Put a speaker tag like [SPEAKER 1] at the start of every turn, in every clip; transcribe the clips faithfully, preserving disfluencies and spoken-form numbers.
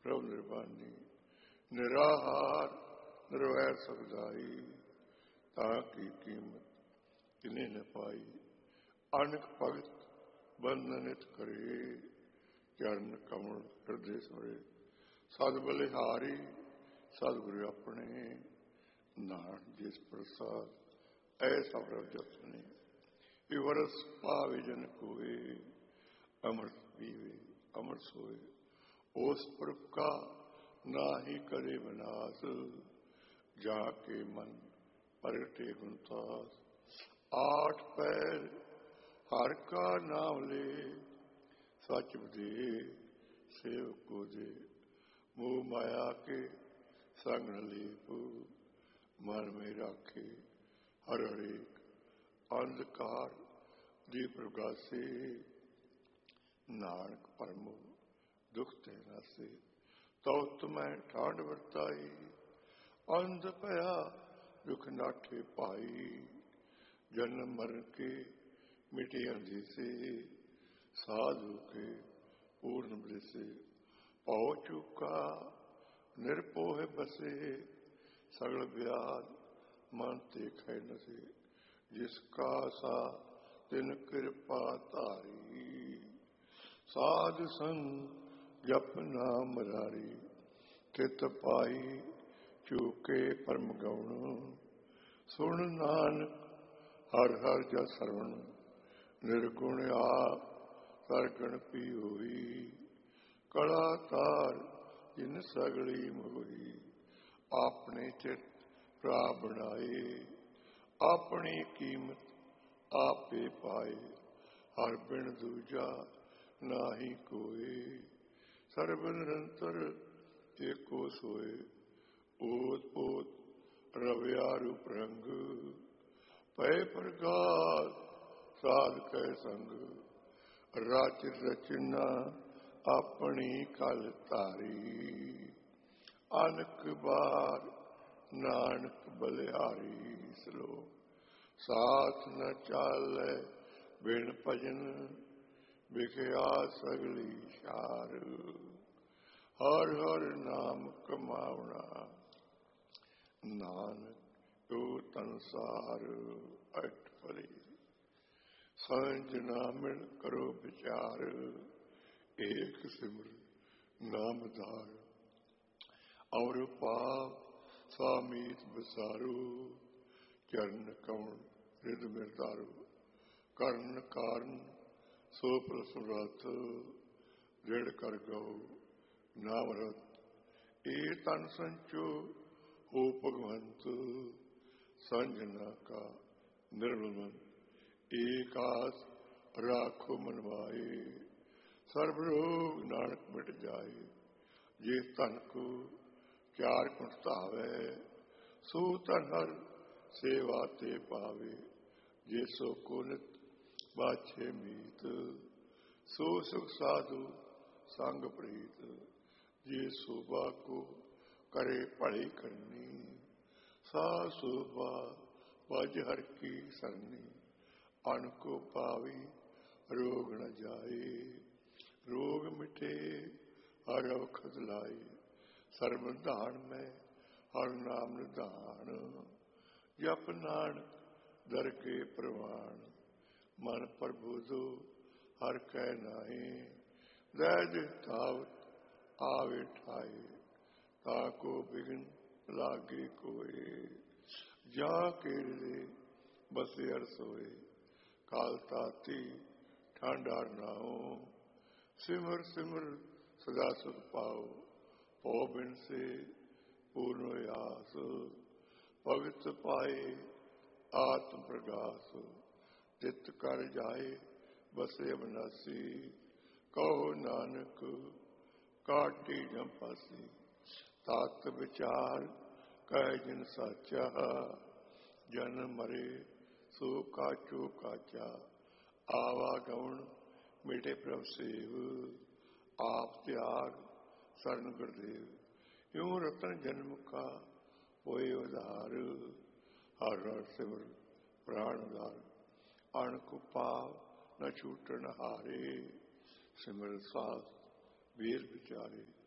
[SPEAKER 1] ਪ੍ਰਭ ਨਿਰਵਾਨੀ ਨਿਰਾਹਾਰ ਨਿਰਵੈਰ ਸਬਦਾਈ। ਤਾਂ ਕੀ ਕੀਮਤ ਕਿਨੇ ਨ ਪਾਈ, ਅਨਕ ਭਗਤ ਬੰਧਨ ਨਿਤ ਕਰੇ। ਚਰਨ ਕਮਲ ਹਿਰਦੇ ਸੋਰੇ, ਸਦ ਬਲਿਹਾਰੀ ਸਤਿਗੁਰੂ ਆਪਣੇ। ਨਾਨਕ ਜਿਸ ਪ੍ਰਸਾਦ ਐਸਾ ਪ੍ਰਭ ਜਤਨੇ, ਵਿਵਰਸ ਪਾਵੇ ਜਨ ਕੋਏ। ਅੰਮ੍ਰਿਤ ਪੀਵੇ ਅੰਮ੍ਰਿਤ ਸੋਏ, ਉਸ ਪ੍ਰਭ ਕਾ ਨਾਹੀ ਕਰੇ ਵਿਨਾਸ਼। ਜਾ ਕੇ ਮਨ ਪ੍ਰਗਟੇ ਗੁਣਤਾਸ, ਆਠ ਪੈਰ ਹਰ ਕਾ ਨਾਮ ਲੈ। ਸੱਚ ਬਦੇ ਸੇਵਕ ਕੋ ਦੇ, ਮੋਹ ਮਾਇਆ ਕੇ ਸੰਗ ਨ ਲੀਪ। ਮਨ ਮੇ ਰਾਖੇ ਹਰ ਹਰੇਕ, ਅੰਧਕਾਰ ਦੀਪ ਪ੍ਰਗਾਸੇ। ਨਾਨਕ ਪਰਮੋ ਦੁਖ ਤੇ ਨਾਸੇ, ਤਉ ਤੁਮੈ ਠਾਂਡ ਵਰਤਾਈ। ਅੰਧ ਭਇਆ ਦੁਖ ਨਾਠੇ ਭਾਈ, ਜਨਮ ਮਰਨ ਕੇ ਮਿਟੇ ਅੰਧੇਸੇ। ਸਾਧੂ ਕੇ ਪੂਰਨ ਬ੍ਰਿਸੇ, ਭਉ ਚੁਕਾ ਨਿਰਭਉ ਬਸੇ। ਸਗਲ ਵਿਆਦ ਮਨ ਤੇ ਖੈ ਨਸੇ, ਜਿਸ ਕਾ ਸਾ ਤਿਨ ਕਿਰਪਾ ਧਾਰੀ। ਸਾਧ ਸੰਗ ਜਪ ਨਾਮ ਮੁਰਾਰੀ, ਚਿਤ ਪਾਈ ਚੂਕੇ ਪਰਮ ਗਉਣ। ਸੁਣ ਨਾਨਕ ਹਰ ਹਰ ਜਸ ਸਰਵਣ, ਨਿਰਗੁਣ ਆਪ ਸਰਗਣ ਪੀ ਹੋਈ। ਕਲਾ ਤਾਰ ਜਿਨ ਸਗਲੀ ਮੋਈ, ਆਪਣੇ ਚਿਤ ਭਰਾ ਬਣਾਏ। ਆਪਣੀ ਕੀਮਤ ਆਪੇ ਪਾਏ, ਹਰ ਬਿਨ ਦੂਜਾ ਨਾਹੀ ਕੋਏ। ਸਰਬ ਨਿਰੰਤਰ ਏਕੋ ਸੋਏ, ਓਤ ਪੋਤ ਰਵਿਆ ਰੂਪ ਰੰਗ। ਪਏ ਪ੍ਰਗਾਸ ਸਾਧ ਕੈ ਸੰਗ, ਰਚ ਰਚਨਾ ਆਪਣੀ ਕਲ ਧਾਰੀ। ਅਨਕ ਬਾਰ ਨਾਨਕ ਬਲਿਹਾਰੀ, ਸਲੋਕ ਸਾਥ ਨ ਚਾਲੈ ਬਿਨ ਭਜਨ। ਵਿਖਿਆ ਸਗਲੀ ਸ਼ਾਰ, ਹਰ ਹਰ ਨਾਮ ਕਮਾਵਣਾ। ਨਾਨਕ ਤੂੰ ਤਨਸਾਰ ਅਟ ਭਲੀ, ਸਾਂਝ ਨਾ ਮਿਲ ਕਰੋ ਵਿਚਾਰ। ਏਕ ਸਿਮਰ ਨਾਮਧਾਰ, ਔਰ ਪਾਪ ਸਾਮੀਤ ਬਸਾਰੂ। ਚਰਨ ਕਮਲ ਰਿਦ ਮਿਰਦਾਰੂ, ਕਰਨ ਕਾਰਨ ਸੋ ਪ੍ਰਸੁਰਤ। ਦ੍ਰਿੜ ਕਰ ਗਉ ਨਾਮ ਰਤ, ਇਹ ਤਨ ਸੰਚੋ ਹੋ ਭਗਵੰਤ। ਸੰਜਨਾ ਕਾ ਨਿਰਮਲ ਮਨ, ਏਕ ਆਸ ਰਾਖੋ ਮਨ ਮਾਏ। ਸਰਬ ਰੋਗ ਨਾਨਕ ਮਿਟ ਜਾਏ, ਜਿਸ ਧਨ ਕੋ ਚਾਰ ਗੁਣ ਧਾਵੈ। ਸੋ ਧਨ ਹਰ ਸੇਵਾ ਤੇ ਪਾਵੇ, ਜੇ ਸੋ ਕੋ ਨਿਤ ਬਾਛੇ ਮੀਤ। ਸੋ ਸੁਖ ਸਾਧੂ ਸੰਗ ਪ੍ਰੀਤ, ਜੇ ਸੋਭਾ ਕੋ ਕਰੇ ਭਲੀ ਕਰਨੀ। ਸਾ ਸੋਭਾ ਵਜ ਹਰ ਕੀ ਸਰਨੀ, ਅਨ ਕੋ ਪਾਵੀ ਰੋਗ ਨ ਜਾਏ। ਰੋਗ ਮਿਟੇ ਹਰ ਔਖਦ ਲਾਈ, ਸਰਬ ਧਾਨ ਮੈਂ ਹਰ ਨਾਮ ਨਿਧਾਨ। ਜਪ ਨਾਨਕ ਦਰਗੇ ਪ੍ਰਵਾਨ, ਮਨ ਪ੍ਰਭੂ ਜੋ ਹਰ ਕੈ ਨਾਹੀ। ਲੈ ਜਿਸ ਧਾਵਤ ਆਵੇ ਠਾਏ, ਤਾ ਕੋ ਬਿਗਨ ਲਾਗੇ ਕੋਏ। ਜਾ ਕੇ ਹਿਰਦੇ ਬਸੇ ਹਰ ਸੋਏ, ਕਾਲ ਤਾਤੀ ਠਾਂਡਾਰ ਨਾਉ। ਸਿਮਰ ਸਿਮਰ ਸਦਾ ਸੁਖ ਪਾਓ, ਭਉ ਬਿਨ ਸੇ ਪੂਰਨ ਆਸ। ਭਗਤ ਪਾਏ ਆਤਮ ਪ੍ਰਗਾਸ, ਚਿਤ ਕਰ ਜਾਏ ਬਸੇ ਅਬਨਾਸੀ। ਕਹੋ ਨਾਨਕ ਕਾਟੀ ਜੰਪਾਸੀ, ਤਤ ਵਿਚਾਰ ਕਹਿ ਜਿਨ ਸਾਚਾ। ਜਨਮ ਮਰੇ ਸੋ ਕਾਚੋ ਕਾਚਾ, ਆਵਾਗਮਨ ਮਿਟੇ ਪ੍ਰਭ ਸੇਵ। ਆਪ ਤਿਆਗ ਸਰਨ ਗੁਰਦੇਵ, ਇਉ ਰਤਨ ਜਨਮ ਕਾ ਹੋਏ ਉਧਾਰ। ਹਰ ਹਰ ਸਿਮਰ ਪ੍ਰਾਣ ਉਧਾਰ, ਅਣਖ ਪਾਪ ਨ ਛੂਟਣ ਹਾਰੇ। ਸਿਮਰ ਸਾਸ ਵੀਰ ਵਿਚਾਰੇ,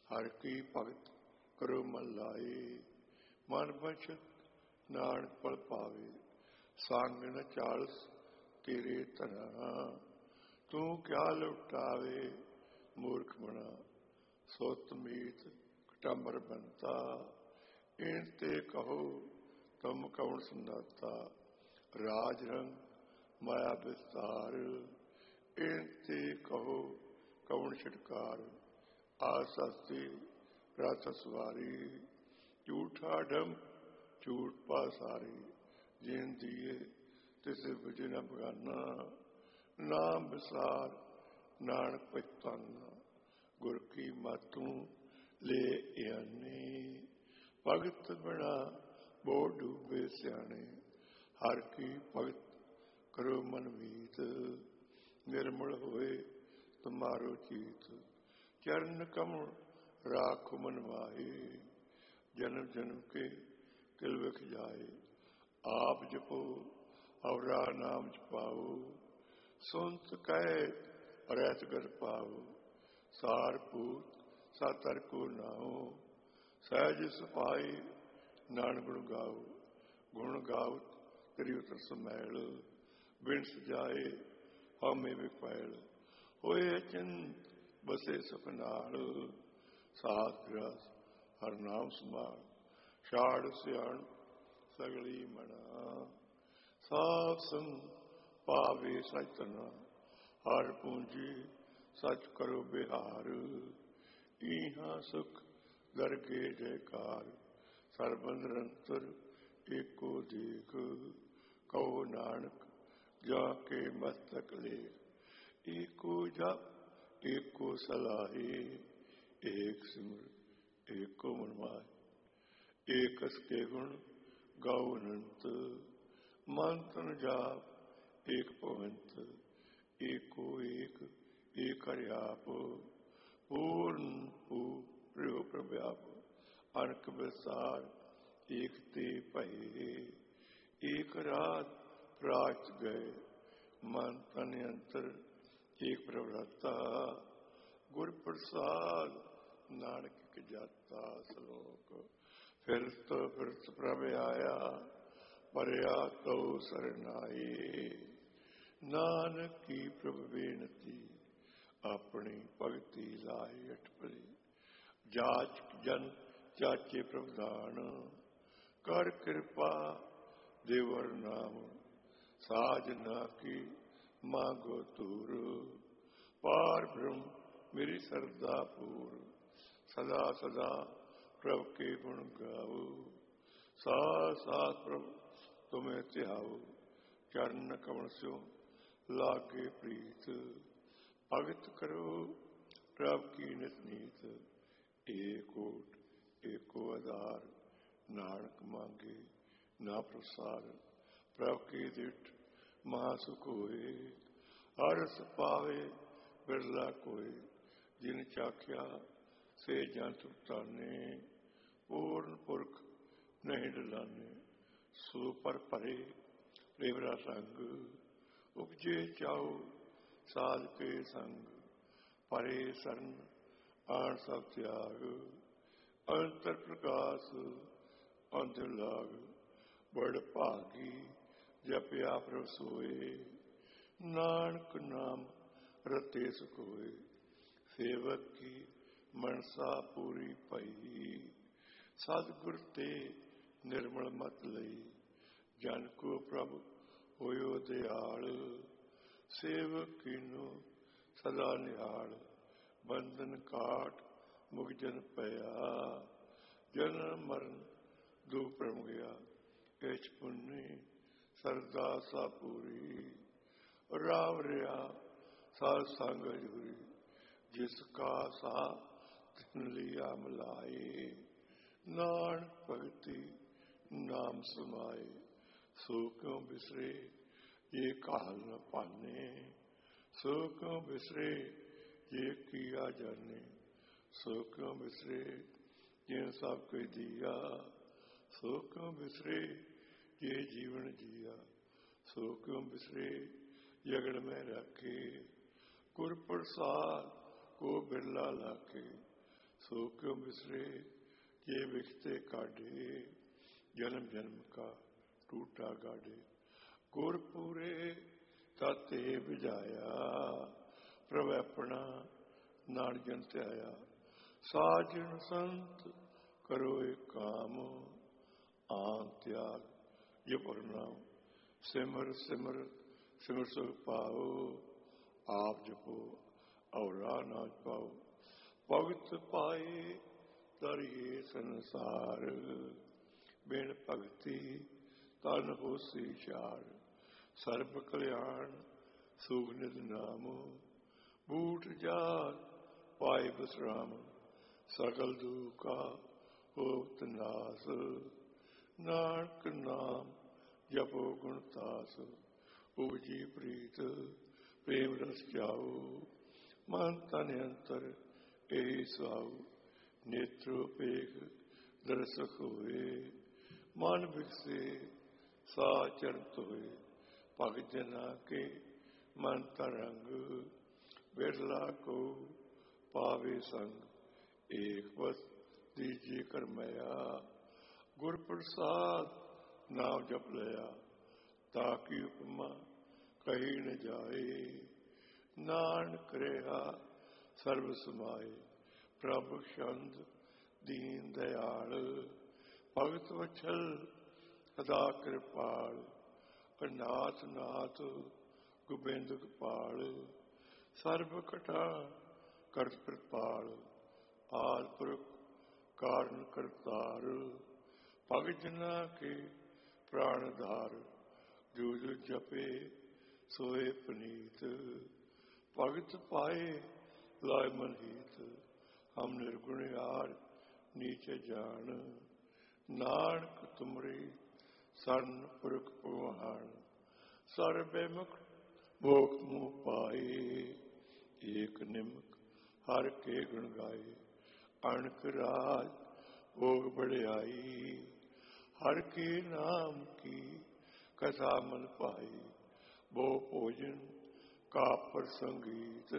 [SPEAKER 1] ਹਰ ਕੀ ਭਗਤ ਕਰੋ ਮਨ ਲਾਏ, ਮਨ ਬਚਤ ਨਾਨਕ ਪਲ ਪਾਵੇ। ਸੰਗ ਨ ਚਾਲਸ ਤੇਰੇ ਧਨਾ, ਤੂੰ ਕਿਆ ਲੁਟਾਵੇ ਮੂਰਖ ਬਣਾ। ਸੁਤ ਮੀਤ ਕਟੰਬਰ ਬੰਤਾ, ਇਨ ਤੇ ਕਹੋ ਤੁਮ ਕੌਣ ਸੰਦਾਤਾ। ਰਾਜ ਰੰਗ ਮਾਇਆ ਵਿਸਤਾਰ, ਇਨ ਤੇ ਕਹੋ ਕੌਣ ਛਿਟਕਾਰ। ਆਸਤੀ ਰਥ ਸਵਾਰੀ, ਝੂਠਾ ਡੰਮ ਝੂਠ ਪਾਸਾਰੀ। ਜਿਨ ਦੀਏ ਤਿਸੇ ਬੁਝੇ ਨ ਬਗਾਨਾ, ਨਾਮ ਵਿਸਾਰ ਨਾਨਕ ਪਛਤਾਨਾ। ਗੁਰ ਕੀ ਮਾਤੂ ਲੈ ਆਨੇ, ਭਗਤ ਬਿਨਾ ਬੋ ਡੂਬੇ ਸਿਆਣੇ। ਹਰ ਕੀ ਭਗਤ ਕਰੋ ਮਨ ਮੀਤ, ਨਿਰਮਲ ਹੋਏ ਤੁਮਾਰੋ ਚੀਤ। ਚਰਨ ਕਮਲ ਰਾਖੋ ਮਨ ਮਾਹੀ, ਜਨਮ ਜਨਮ ਕੇ ਕਿਲ ਵਿਖ ਜਾਏ। ਆਪ ਜਪੋ ਅਵਰਾ ਨਾਮ ਜਪਾਓ, ਸੁਨਤ ਕਹਿ ਰਹਿਤ ਗਰ ਪਾਓ। ਸਾਰ ਪੂਤ ਸਾਤਰ ਕੋ ਨਾਉ, ਸਹਿਜ ਸਪਾਈ ਨਾਨਕ ਗੁਣ ਗਾਓ। ਗੁਣ ਗਾਵਤ ਤੇਰੀ ਉਤਰ ਸਮੈਲ, ਬਿਨ ਸਜਾਏ ਹਉਮੈ ਵਿਪੈਲ। ਹੋਏ ਅਚਿੰਤ ਬਸੇ ਸੁਖ ਨਾਲ, ਸਾਧ ਗ੍ਰਸ ਹਰ ਨਾਮ ਸਮਾਲ। ਛਾੜ ਸਿਆਣ ਸਗਲੀ ਮਨਾ, ਸਾਧ ਸੰਗ ਪਾਵੇ ਸਚ ਤਨਾ। ਹਰ ਪੂੰਜੀ ਸਚ ਕਰੋ ਬਿਹਾਰ, ਇਹਾਂ ਸੁਖ ਦਰਗੇ ਜੈਕਾਰ। ਸਰਬੰਦ ਨਿਰੰਤਰ ਏਕੋ ਦੇਖ, ਕਹੋ ਨਾਨਕ ਜਾ ਕੇ ਮਸਤਕ ਲੇਖ। ਏਕੋ ਜਪ ਏਕੋ ਸਲਾਹੀ, ਏਕ ਸਿਮਰ ਏਕੋ ਮਨ ਮਾਹੀ। ਏਕਸ ਕੇ ਗੁਣ ਗਾਓ ਅਨੰਤ, ਮਨ ਤਨ ਜਾਪ ਏਕ ਭਵੰਤ। ਏਕੋ ਏਕ ਏਕ ਹਰਿ ਆਪ, ਪੂਰਨ ਪੂਰਿ ਪ੍ਰਭਿਆਪ। ਅਨਕ ਵਿਸਾਰ ਏਕ ਤੇ ਭਏ, ਏਕ ਰਾਤ ਪ੍ਰਾਚ ਗਏ। ਮਨ ਤਨ ਅੰਤਰ ਏਕ ਪ੍ਰਭਰਾਤਾ, ਗੁਰ ਪ੍ਰਸਾਦ ਨਾਨਕ ਇਕ ਜਾਤਾ। ਸਲੋਕ ਫਿਰਤ ਫਿਰਤ ਪ੍ਰਭ ਆਇਆ, ਭਰਿਆ ਤਉ ਸਰਨਾਈ। ਨਾਨਕ ਕੀ ਪ੍ਰਭ ਬੇਨਤੀ, ਆਪਣੀ ਭਗਤੀ ਲਾਏ ਅਟਪਲੀ। ਜਾਚ ਜਨ ਚਾਚੇ ਪ੍ਰਭਦਾਨ, ਕਰ ਕਿਰਪਾ ਦੇਵਰ ਨਾਮ। ਸਾਜ ਨਾ ਕੀ ਮਾਗੋ ਤੂਰ, ਪਾਰ ਬ੍ਰਹਮ ਮੇਰੀ ਸਰਦਾ ਪੂਰ। ਸਦਾ ਸਦਾ ਪ੍ਰਭ ਕੇ ਗੁਣ ਗਾਓ, ਸਾਥ ਸਾਥ ਪ੍ਰਭ ਤੁਮੇ ਧਿਆਓ। ਚਰਨ ਕਮਲ ਸਿਓ ਲਾਗੇ ਪ੍ਰੀਤ, ਭਗਤ ਕਰੋ ਪ੍ਰਭ ਕੀ ਨਿਤ ਨੀਤ। ਏਕ ਓਟ ਏਕੋ ਆਧਾਰ, ਨਾਨਕ ਮੰਗੇ ਨਾ ਪ੍ਰਸਾਰ। ਪ੍ਰਭ ਕੀ ਦਿਠ ਮਹਾ ਸੁਖ ਹੋਏ, ਹਰ ਰਸ ਪਾਵੇ ਬਿਰਲਾ ਕੋਏ। ਜਿਨ ਚਾਖਿਆ ਸੇ ਜਨ ਤੁਰਤਾਨੇ, ਪੂਰਨ ਪੁਰਖ ਨਹੀਂ ਡਲਾਨੇ। ਸੋ ਪਰ ਭਰੇ ਰੇਵਰਾ ਸੰਗ, ਉਪਜੇ ਚਾਉ ਸਾਧ ਕੇ ਸੰਗ। ਪਰੇ ਸਰਨ ਆਣ ਸਭ ਤਿਆਗ, ਅੰਤਰ ਪ੍ਰਕਾਸ਼ ਅੰਤਰ ਲਾਗ। ਬੜ ਭਾਗੀ ਜਪਿਆ ਪ੍ਰਭ ਸੋਏ, ਨਾਨਕ ਨਾਮ ਰਤੇ ਸੁਖ ਹੋਏ। ਸੇਵਕ ਕੀ ਮਨਸਾ ਪੂਰੀ ਭਈ, ਸਤਿਗੁਰ ਤੇ ਨਿਰਮਲ ਮਤ ਲਈ। ਜਨ ਕੋ ਪ੍ਰਭ ਹੋਇਓ ਦਿਆਲ, ਸੇਵਕ ਕੀਨੋ ਸਦਾ ਨਿਹਾਲ। ਬੰਧਨ ਕਾਟ ਮੁਖ ਜਨ ਪਿਆ, ਜਨਮ ਮਰਨ ਦੁਖ ਪ੍ਰਮ ਗਿਆ। ਇਛ ਪੁੰਨੀ ਸਰਦਾ ਸਾ ਪੂਰੀ, ਰਾਮ ਰਿਆ ਸਾਧ ਸੰਗ ਹਜੂਰੀ। ਜਿਸ ਕਾ ਸਾ ਤਿਨ ਲਿਆ ਮਿਲਾਏ, ਨਾਨਕ ਭਗਤੀ ਨਾਮ ਸਮਾਏ। ਸੋ ਕਿਉ ਬਿਸਰੇ ਜੇ ਕਾਲ ਨ ਪਾਨੇ, ਸੋ ਕਿਉ ਬਿਸਰੇ ਜੇ ਕੀਆ ਜਾਨੇ। ਸੋ ਕਿਉ ਬਿਸਰੇ ਜਿਨ ਸਭ ਕੁਝ ਦੀਆ, ਸੋ ਕਿਉ ਬਿਸਰੇ ਜੇ ਜੀਵਨ ਜੀਆ। ਸੋ ਕਿਉ ਬਿਸਰੇ ਜਗੜ ਮੈਂ ਰਾਖੇ, ਗੁਰ ਪ੍ਰਸਾਦ ਕੋ ਬਿਰਲਾ ਲਾਖੇ। सो क्यों बिसरे ये विखते काढ़े, जन्म जन्म का टूटा गाढ़े। गुर पूरे ताते बिजाया, प्रभ अपना नान जन त्याया। साजन संत करो एक काम, आम त्याग ये प्रणाम। सिमर सिमर सिमर सुख पाओ, आप जपो और नाच पाओ। भगत पाए तरिए संसार, बिन भगति तन होसी चार। सर्व कल्याण सुख निध नाम, बूट जात पाए विश्राम। सकल दुख का होत नास, नानक नाम जपो गुणतास। उपजी प्रीत प्रेम रस जाओ, मन तन अंतर यही सुहाओ। नेत्रोपेख दर्शक हुए, मन विकसे साचरत हुए। भगत जना के मन तरंग, बिरला को पावे संग। एक बस दीजिए कर मैया, गुर प्रसाद नाम जप लया। ताकि उपमा कही न जाए, नानक रहा सर्व समाए। प्रभु चंद दीन दयाल, भगत वत्सल सदा कृपाल। नाथ नाथ गोबिंद गोपाल, सर्व कटा कर कृपाल। आद पुरख कारण करतार, भगत जना के प्राणधार। जो जो जपे सोए पनीत, भगत पाए लाए मन हीत। हम निर्गुण यार नीचे जान, नानक तुमरी सन पुरख पवान। सर्वे मुख भोग मुँह पाए, एक निमक हर के गुण गाए। अणक राज भोग बढ़ियाई, हर के नाम की कथा मन पाई। वो भोजन का प्रसंगीत,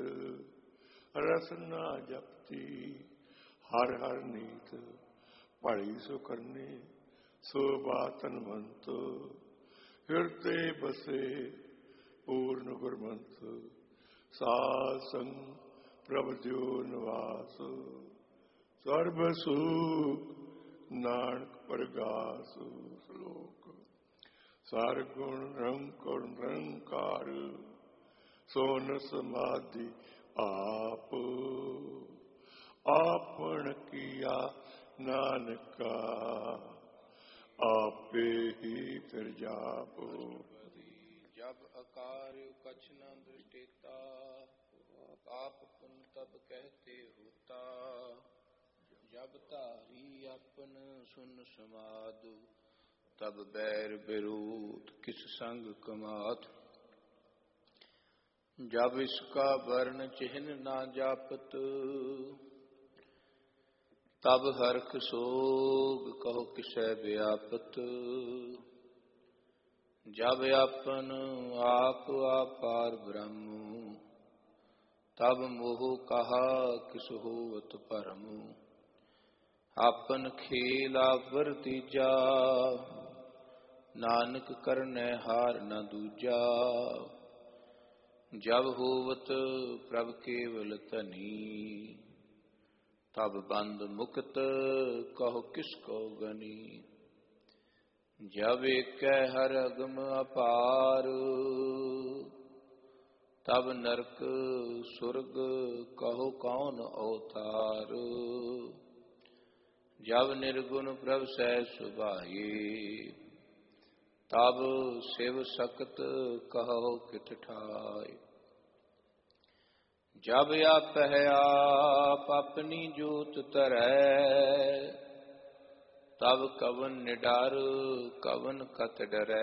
[SPEAKER 1] रसना जपती हर हर नीत। पढ़ी सो करने सो बातनवंत, हृदय बसे पूर्ण गुरमंत। साध संग प्रभ ज्यो निवास, सर्व सुख नानक प्रगास। श्लोक। सार गुण रंग निरंकार, सोन समाधि आप। आपन किया नानका, आपे ही फिर जापो।
[SPEAKER 2] जब अकार कछ न दृष्टिता, पाप पुन तब कहते होता। जब तारी अपन सुन समाधु, तब बैर विरोध किस संग कमात। जब इसका वर्ण चिन्ह ना जापत, तब हर्ष सोग कहो किसै व्यापत। जब अपन आप आपार ब्रह्म, तब मोह कहा किस होवत परम। आपन खेला वर्तीजा, नानक करनै हार न दूजा। जब होवत प्रभ केवल धनी, तब बंद मुक्त कहो किसको गनी। जब एक हर अगम अपार, तब नरक सुरग कहो कौन अवतार। जब निर्गुण प्रभ सह सुभाए, तब शिव सकत कहो कित ठाय। जब आप है आप अपनी जोत तरै, तब कवन निडर कवन कत डरै।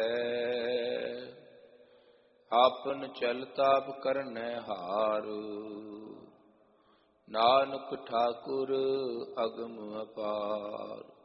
[SPEAKER 2] आपन चलताप करनै हार, नानक ठाकुर अगम अपार।